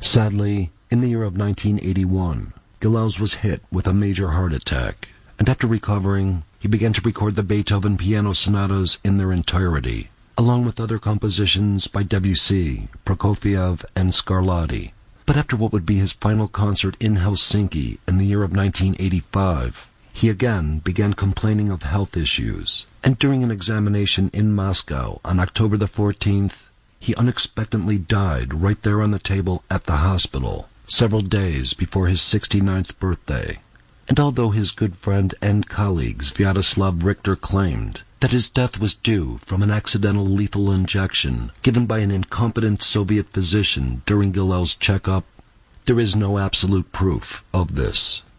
Sadly, in the year of 1981, Gilels was hit with a major heart attack, and after recovering, he began to record the Beethoven piano sonatas in their entirety, along with other compositions by Debussy, Prokofiev, and Scarlatti. But after what would be his final concert in Helsinki in the year of 1985, he again began complaining of health issues, and during an examination in Moscow on October the 14th, he unexpectedly died right there on the table at the hospital, several days before his 69th birthday. And although his good friend and colleagues Sviatoslav Richter claimed that his death was due from an accidental lethal injection given by an incompetent Soviet physician during Gilels' checkup, there is no absolute proof of this.